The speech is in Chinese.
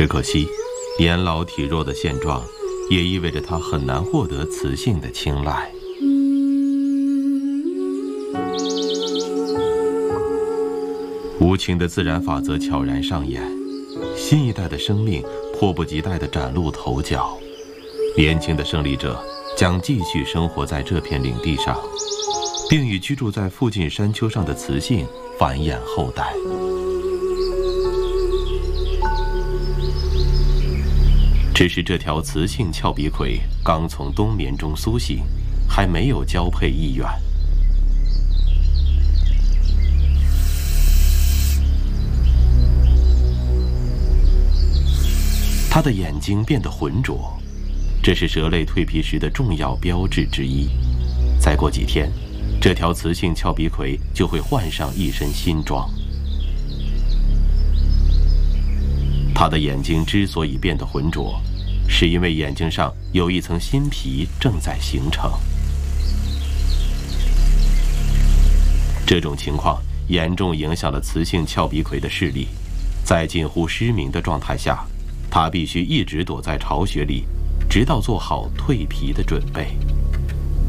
只可惜，年老体弱的现状，也意味着他很难获得雌性的青睐。无情的自然法则悄然上演，新一代的生命迫不及待地崭露头角。年轻的胜利者将继续生活在这片领地上，并与居住在附近山丘上的雌性繁衍后代。只是这条雌性峭壁葵刚从冬眠中苏醒，还没有交配意愿。它的眼睛变得浑浊，这是蛇类蜕皮时的重要标志之一。再过几天，这条雌性峭壁葵就会换上一身新装。它的眼睛之所以变得浑浊，是因为眼睛上有一层新皮正在形成。这种情况严重影响了雌性峭壁葵的视力，在近乎失明的状态下，它必须一直躲在巢穴里，直到做好蜕皮的准备。